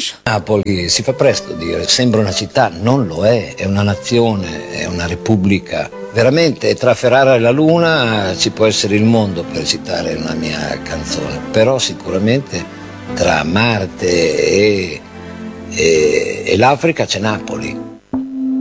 Lagos? Napoli si fa presto a dire, sembra una città, non lo è una nazione, è una repubblica. Veramente tra Ferrara e la Luna ci può essere il mondo, per citare una mia canzone, però sicuramente tra Marte e l'Africa c'è Napoli.